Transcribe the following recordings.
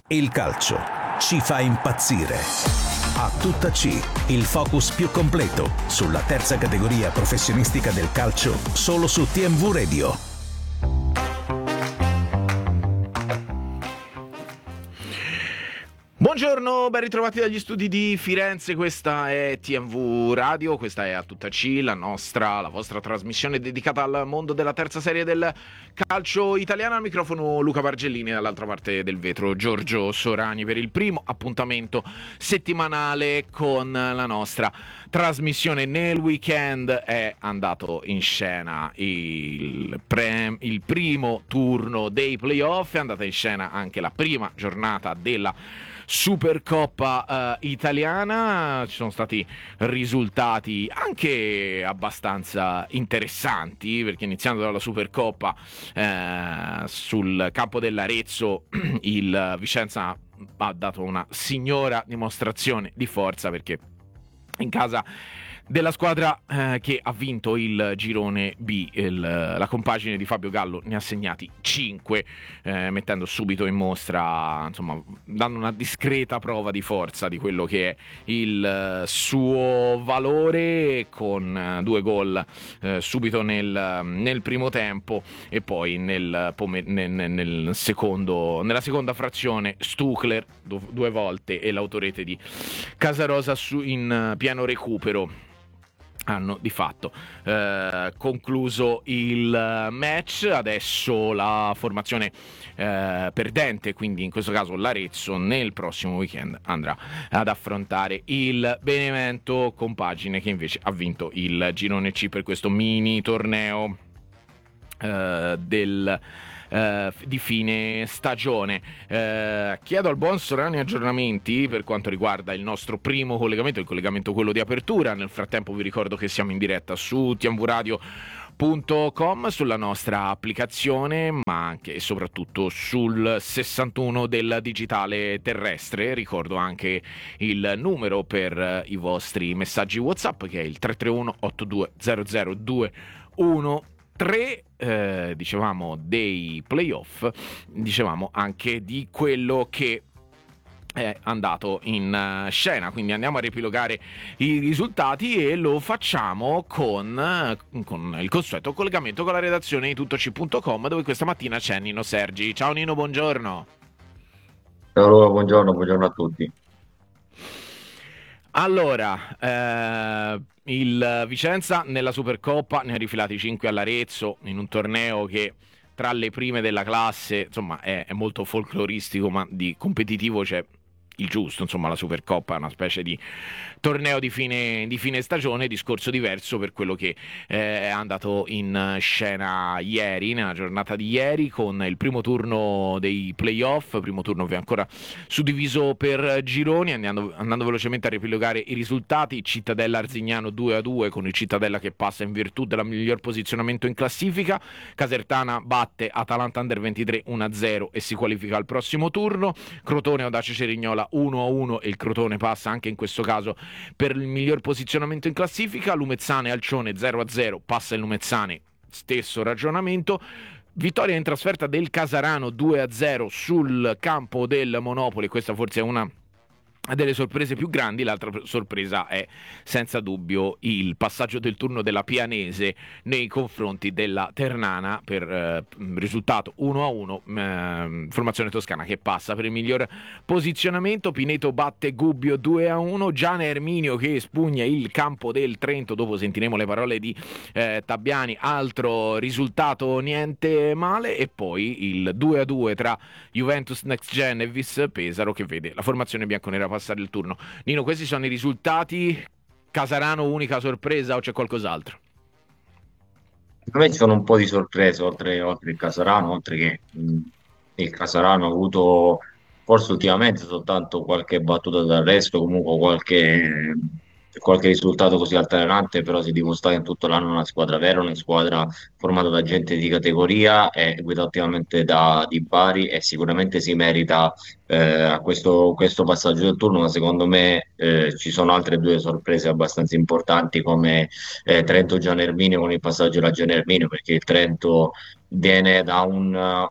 Il calcio ci fa impazzire. A tutta C, il focus più completo sulla terza categoria professionistica del calcio, solo su TMV Radio. Buongiorno, ben ritrovati dagli studi di Firenze, questa è TMV Radio, questa è A Tutta C, la vostra trasmissione dedicata al mondo della terza serie del calcio italiano. Al microfono Luca Bargellini, dall'altra parte del vetro Giorgio Sorani per il primo appuntamento settimanale con la nostra trasmissione. Nel weekend è andato in scena il primo turno dei playoff, è andata in scena anche la prima giornata della Supercoppa italiana. Ci sono stati risultati anche abbastanza interessanti, perché iniziando dalla Supercoppa sul campo dell'Arezzo il Vicenza ha dato una signora dimostrazione di forza, perché in casa della squadra che ha vinto il girone B, la compagine di Fabio Gallo ne ha segnati 5, mettendo subito in mostra, insomma, dando una discreta prova di forza di quello che è il suo valore, con 2 gol subito nel primo tempo, e poi nella seconda frazione Stuchler 2 volte e l'autorete di Casarosa in pieno recupero hanno di fatto concluso il match. Adesso la formazione perdente, quindi in questo caso l'Arezzo, nel prossimo weekend andrà ad affrontare il Benevento, compagine che invece ha vinto il girone C per questo mini torneo di fine stagione. Chiedo al buon Sorani aggiornamenti per quanto riguarda il nostro primo collegamento, il collegamento quello di apertura. Nel frattempo vi ricordo che siamo in diretta su tmvradio.com, sulla nostra applicazione, ma anche e soprattutto sul 61 del digitale terrestre. Ricordo anche il numero per i vostri messaggi WhatsApp, che è il 331 8200 213. Dicevamo dei playoff, dicevamo anche di quello che è andato in scena, quindi andiamo a riepilogare i risultati e lo facciamo con il consueto collegamento con la redazione di tuttoc.com, dove questa mattina c'è Nino Sergi. Ciao Nino, buongiorno. Ciao, buongiorno a tutti. Allora, il Vicenza nella Supercoppa ne ha rifilati 5 all'Arezzo, in un torneo che tra le prime della classe, insomma, è molto folcloristico, ma di competitivo c'è il giusto. Insomma, la Supercoppa è una specie di torneo di fine stagione, discorso diverso per quello che è andato in scena ieri, nella giornata di ieri, con il primo turno dei playoff, primo turno che è ancora suddiviso per gironi. Andando velocemente a riepilogare i risultati: Cittadella Arzignano 2-2, con il Cittadella che passa in virtù del miglior posizionamento in classifica. Casertana batte Atalanta Under 23 1-0 e si qualifica al prossimo turno. Crotone Audace Cerignola 1-1 e il Crotone passa anche in questo caso per il miglior posizionamento in classifica. Lumezzane Alcione 0-0, passa il Lumezzane, stesso ragionamento. Vittoria in trasferta del Casarano 2-0 sul campo del Monopoli. Questa forse è una delle sorprese più grandi. L'altra sorpresa è senza dubbio il passaggio del turno della Pianese nei confronti della Ternana per risultato 1-1, formazione toscana che passa per il miglior posizionamento. Pineto batte Gubbio 2-1, Giana Erminio che espugna il campo del Trento. Dopo sentiremo le parole di Tabbiani, altro risultato niente male, e poi il 2-2 tra Juventus Next Gen e Vis Pesaro che vede la formazione bianconera passare il turno. Nino, questi sono i risultati. Casarano unica sorpresa o c'è qualcos'altro? Per me ci sono un po' di sorprese oltre il Casarano, oltre che il Casarano ha avuto forse ultimamente soltanto qualche battuta d'arresto, comunque qualche risultato così altalenante, però si è dimostrato in tutto l'anno una squadra vera, una squadra formata da gente di categoria e guidata ottimamente da Di Bari, e sicuramente si merita a questo passaggio del turno. Ma secondo me ci sono altre 2 sorprese abbastanza importanti, come Trento Gian Erminio, con il passaggio da Gian Erminio, perché il Trento viene da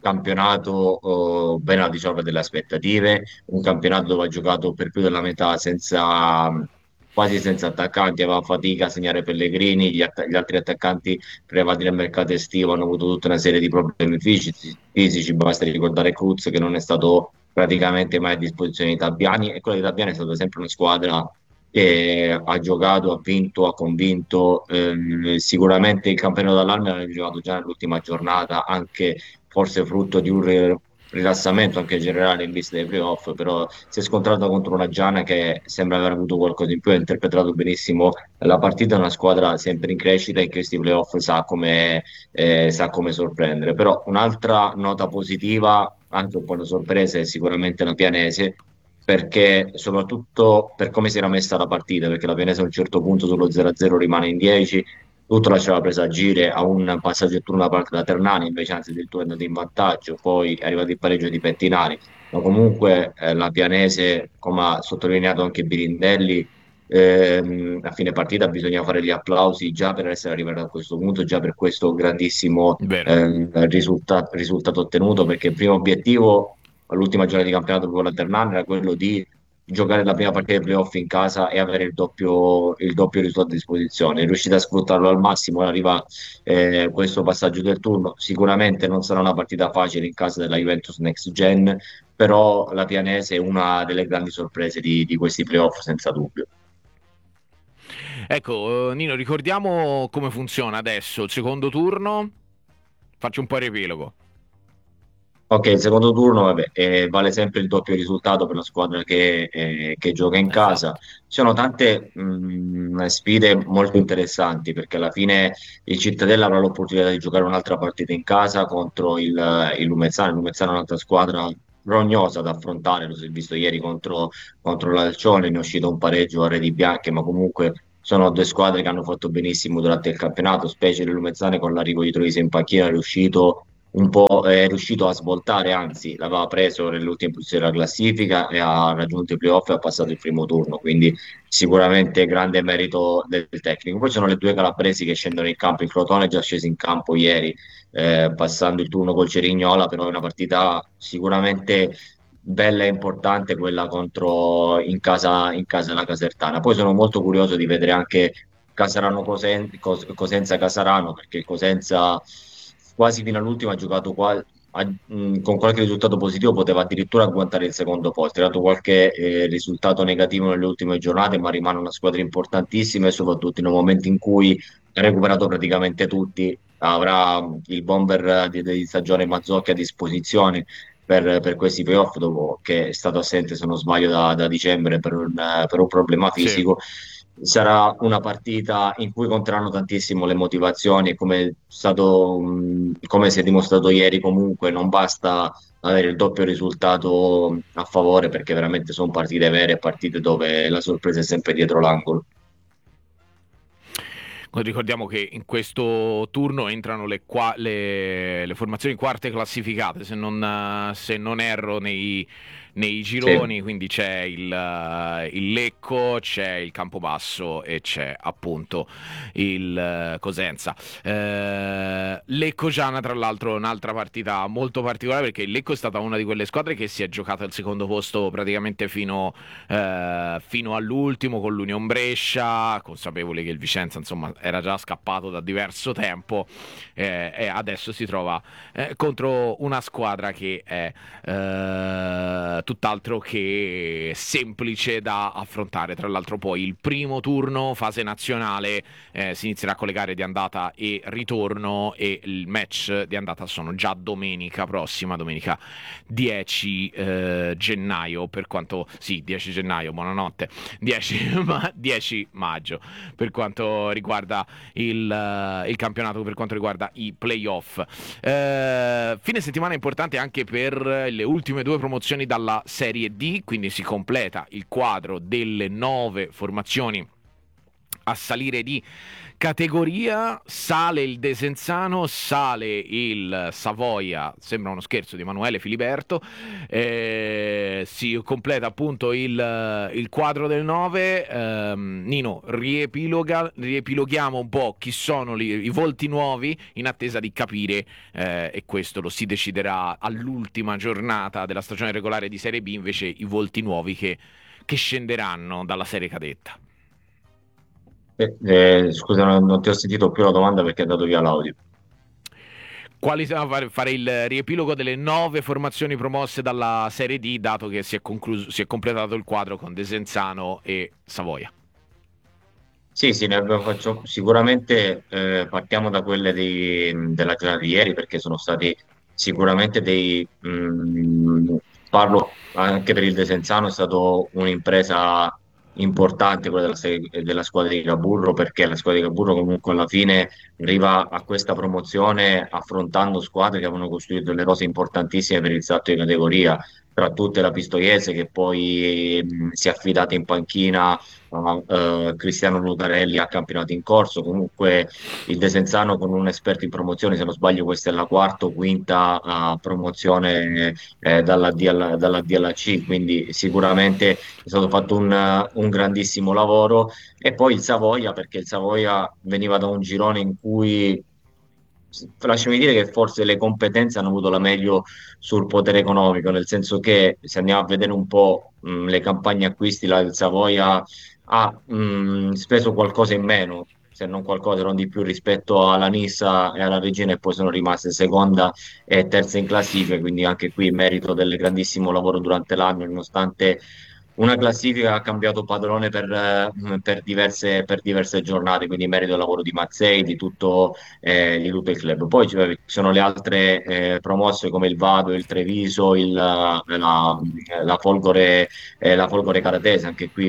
campionato ben al di sopra delle aspettative, un campionato dove ha giocato per più della metà quasi senza attaccanti, aveva fatica a segnare Pellegrini, gli altri attaccanti prelevati nel mercato estivo hanno avuto tutta una serie di problemi fisici, basta ricordare Cruz che non è stato praticamente mai a disposizione di Tabiani, e quella di Tabiani è stata sempre una squadra che ha giocato, ha vinto, ha convinto. Sicuramente il campione dall'Arme l'ha giocato già nell'ultima giornata, anche forse frutto di un rilassamento anche generale in vista dei playoff, però si è scontrato contro una Giana che sembra aver avuto qualcosa in più, ha interpretato benissimo la partita. È una squadra sempre in crescita e in questi playoff sa come sorprendere. Però un'altra nota positiva, anche un po' una sorpresa, è sicuramente la Pianese, perché soprattutto per come si era messa la partita, perché la Venezia a un certo punto sullo 0-0 rimane in 10, tutto lasciava presagire a un passaggio in turno da parte da Ternani, invece anzi addirittura è andato in vantaggio, poi è arrivato il pareggio di Pettinari, ma comunque la Pianese, come ha sottolineato anche Birindelli, a fine partita bisogna fare gli applausi già per essere arrivati a questo punto, già per questo grandissimo Vero. risultato ottenuto, perché il primo obiettivo all'ultima giornata di campionato con la Ternana era quello di giocare la prima partita dei playoff in casa e avere il doppio risultato a disposizione. È riuscita a sfruttarlo al massimo, arriva questo passaggio del turno. Sicuramente non sarà una partita facile in casa della Juventus Next Gen, però la Pianese è una delle grandi sorprese di questi playoff, senza dubbio. Ecco, Nino, ricordiamo come funziona adesso il secondo turno. Faccio un po' il riepilogo. Ok, il secondo turno, vabbè, vale sempre il doppio risultato per la squadra che gioca in casa. Esatto. Ci sono tante sfide molto interessanti, perché alla fine il Cittadella avrà l'opportunità di giocare un'altra partita in casa contro il Lumezzana. Il Lumezzana è un'altra squadra rognosa da affrontare, lo si è visto ieri contro l'Alcione, ne è uscito un pareggio a Redi Bianche, ma comunque sono due squadre che hanno fatto benissimo durante il campionato, specie il Lumezzane con l'arrivo di Troisi in panchina è riuscito a svoltare, anzi l'aveva preso nell'ultima posizione della classifica e ha raggiunto i playoff e ha passato il primo turno, quindi sicuramente grande merito del tecnico. Poi ci sono le due calabresi che scendono in campo, il Crotone è già sceso in campo ieri, passando il turno col Cerignola, però è una partita sicuramente bella e importante quella contro in casa la Casertana. Poi sono molto curioso di vedere anche Cosenza Casarano, perché il Cosenza quasi fino all'ultimo ha giocato con qualche risultato positivo, poteva addirittura agguantare il secondo posto. Ha dato qualche risultato negativo nelle ultime giornate, ma rimane una squadra importantissima, e soprattutto in un momento in cui ha recuperato praticamente tutti, avrà il bomber di stagione Mazzocchi a disposizione per questi playoff, dopo che è stato assente, se non sbaglio, da dicembre per un problema Sì. fisico. Sarà una partita in cui conteranno tantissimo le motivazioni, e come si è dimostrato ieri, comunque non basta avere il doppio risultato a favore, perché veramente sono partite vere, partite dove la sorpresa è sempre dietro l'angolo. Ricordiamo che in questo turno entrano le formazioni quarte classificate, se non erro, nei Sì. gironi, quindi c'è il Lecco, c'è il Campobasso e c'è appunto il Cosenza. Lecco Giana, tra l'altro, un'altra partita molto particolare, perché il Lecco è stata una di quelle squadre che si è giocata il secondo posto praticamente fino all'ultimo con l'Union Brescia, consapevoli che il Vicenza insomma era già scappato da diverso tempo, e adesso si trova contro una squadra che è tutt'altro che semplice da affrontare. Tra l'altro poi il primo turno, fase nazionale, si inizierà con le gare di andata e ritorno, e il match di andata sono già domenica prossima, domenica 10 gennaio, per quanto sì, 10 gennaio, buonanotte, 10 maggio per quanto riguarda il campionato, per quanto riguarda i playoff. Fine settimana importante anche per le ultime due promozioni dalla Serie D, quindi si completa il quadro delle 9 formazioni a salire di categoria, sale il Desenzano, sale il Savoia, sembra uno scherzo di Emanuele Filiberto, si completa appunto il quadro del 9. Nino, riepiloghiamo un po' chi sono i volti nuovi in attesa di capire, e questo lo si deciderà all'ultima giornata della stagione regolare di Serie B, invece i volti nuovi che scenderanno dalla serie cadetta. Scusa, non ti ho sentito più la domanda perché è andato via l'audio. Quali fare il riepilogo delle 9 formazioni promosse dalla Serie D, dato che si è completato il quadro con Desenzano e Savoia. Sì, sì, sicuramente partiamo da quelle della giornata di ieri perché sono stati sicuramente parlo anche per il Desenzano, è stato un'impresa importante quella della squadra di Caburro perché la squadra di Caburro comunque alla fine arriva a questa promozione affrontando squadre che avevano costruito delle rose importantissime per il salto di categoria, tra tutte la Pistoiese che poi si è affidata in panchina Cristiano Lucarelli a campionato in corso. Comunque il Desenzano con un esperto in promozione, se non sbaglio, questa è la quarta o quinta promozione dalla D alla C, quindi sicuramente è stato fatto un grandissimo lavoro. E poi il Savoia, perché il Savoia veniva da un girone in cui lasciami dire che forse le competenze hanno avuto la meglio sul potere economico, nel senso che se andiamo a vedere un po' le campagne acquisti, la del Savoia ha speso qualcosa in meno, se non qualcosa, non di più rispetto alla Nissa e alla Regina, e poi sono rimaste seconda e terza in classifica, quindi anche qui merito del grandissimo lavoro durante l'anno, nonostante una classifica che ha cambiato padrone per diverse giornate, quindi merito al lavoro di Mazzei, di tutto il club. Poi ci sono le altre promosse come il Vado, il Treviso, la Folgore Caratese, anche qui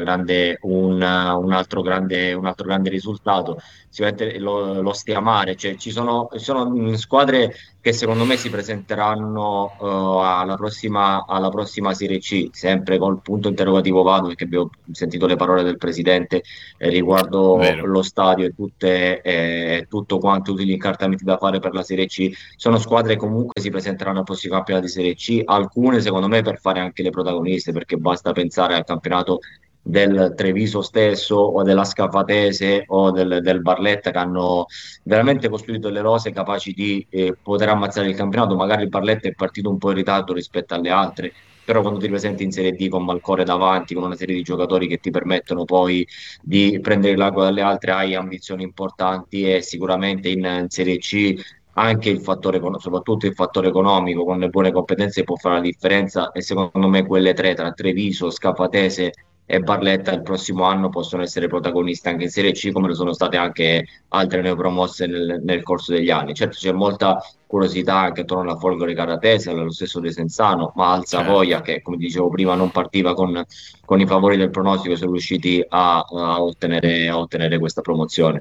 un altro grande risultato. Sicuramente lo Stiamare, cioè ci sono squadre che secondo me si presenteranno alla prossima Serie C, sempre col punto interrogativo Vado, perché abbiamo sentito le parole del presidente riguardo Vero. lo stadio tutto quanto, tutti gli incartamenti da fare per la Serie C. Sono squadre che comunque si presenteranno al prossimo campionato di Serie C, alcune secondo me per fare anche le protagoniste, perché basta pensare al campionato del Treviso stesso o della Scafatese o del Barletta che hanno veramente costruito delle rose capaci di poter ammazzare il campionato. Magari il Barletta è partito un po' in ritardo rispetto alle altre, però quando ti presenti in Serie D con Malcore davanti, con una serie di giocatori che ti permettono poi di prendere l'acqua dalle altre, hai ambizioni importanti e sicuramente in Serie C anche soprattutto il fattore economico con le buone competenze può fare la differenza e secondo me quelle tre tra Treviso, Scafatese e Barletta il prossimo anno possono essere protagoniste anche in Serie C come lo sono state anche altre neopromosse nel corso degli anni. Certo c'è molta curiosità anche attorno alla Folgore Caratese, allo stesso Desenzano, ma al Certo. Savoia che come dicevo prima non partiva con i favori del pronostico sono riusciti a ottenere questa promozione.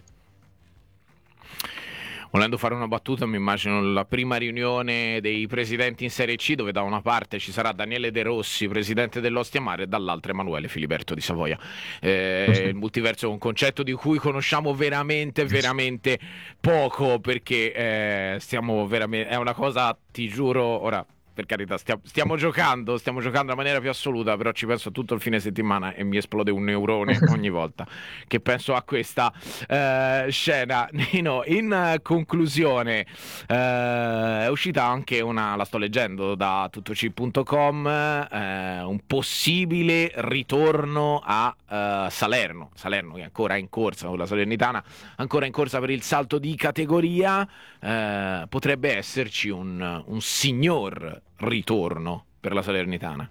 Volendo fare una battuta, mi immagino la prima riunione dei presidenti in Serie C, dove da una parte ci sarà Daniele De Rossi, presidente dell'Ostia Mare, e dall'altra Emanuele Filiberto di Savoia. Il multiverso è un concetto di cui conosciamo veramente, veramente poco, perché stiamo veramente. È una cosa, ti giuro, ora. Per carità, stiamo giocando in maniera più assoluta, però ci penso tutto il fine settimana e mi esplode un neurone ogni volta che penso a questa scena. Nino, in conclusione, è uscita anche la sto leggendo da tuttoc.com, un possibile ritorno a Salerno che è ancora in corsa con la Salernitana, ancora in corsa per il salto di categoria. Potrebbe esserci un signor ritorno per la Salernitana.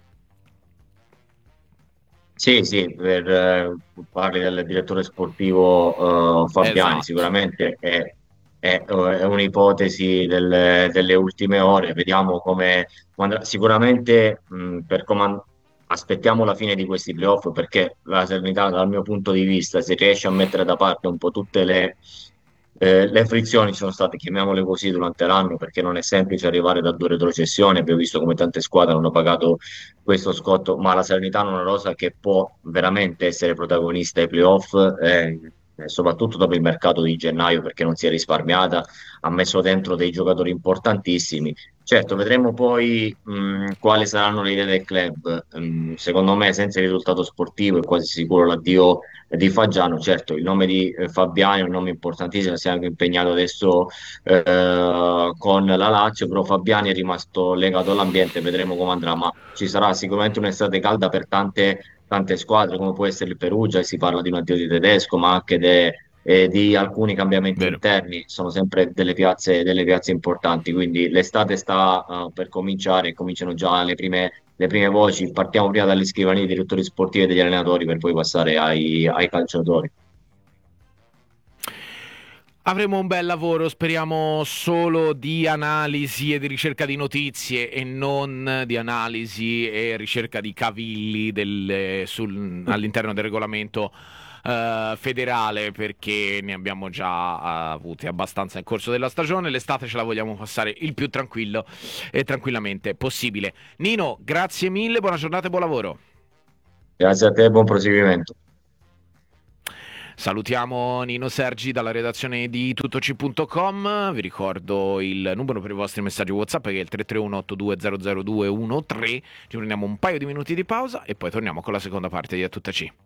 Sì, sì, parli del direttore sportivo Fabiani, Esatto. sicuramente è un'ipotesi delle ultime ore, vediamo come andrà. Sicuramente aspettiamo la fine di questi playoff perché la Salernitana dal mio punto di vista se riesce a mettere da parte un po' tutte Le frizioni ci sono state, chiamiamole così, durante l'anno perché non è semplice arrivare da due retrocessioni. Abbiamo visto come tante squadre hanno pagato questo scotto, ma la Salernitana è una rosa che può veramente essere protagonista ai playoff, soprattutto dopo il mercato di gennaio perché non si è risparmiata, ha messo dentro dei giocatori importantissimi. Certo, vedremo poi quali saranno le idee del club. Secondo me, senza il risultato sportivo è quasi sicuro l'addio di Faggiano. Certo, il nome di Fabiani è un nome importantissimo, si è anche impegnato adesso con la Lazio, però Fabiani è rimasto legato all'ambiente, vedremo come andrà, ma ci sarà sicuramente un'estate calda per tante squadre, come può essere il Perugia, e si parla di un addio di Tedesco, ma anche di alcuni cambiamenti Vero. interni, sono sempre delle piazze importanti, quindi l'estate sta per cominciare, cominciano già le prime voci, partiamo prima dalle scrivanie dei direttori sportivi e degli allenatori per poi passare ai calciatori. Avremo un bel lavoro, speriamo solo di analisi e di ricerca di notizie e non di analisi e ricerca di cavilli all'interno del regolamento federale, perché ne abbiamo già avuti abbastanza nel corso della stagione. L'estate ce la vogliamo passare il più tranquillo e tranquillamente possibile. Nino, grazie mille, buona giornata e buon lavoro. Grazie a te, buon proseguimento. Salutiamo Nino Sergi dalla redazione di tuttoc.com. Vi ricordo il numero per i vostri messaggi WhatsApp che è il 331 8200 213. Ci prendiamo un paio di minuti di pausa e poi torniamo con la seconda parte di A Tutta C.